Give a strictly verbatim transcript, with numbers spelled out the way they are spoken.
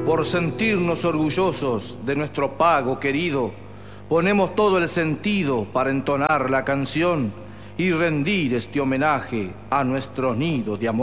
por sentirnos orgullosos de nuestro pago querido, ponemos todo el sentido para entonar la canción y rendir este homenaje a nuestro nido de amor.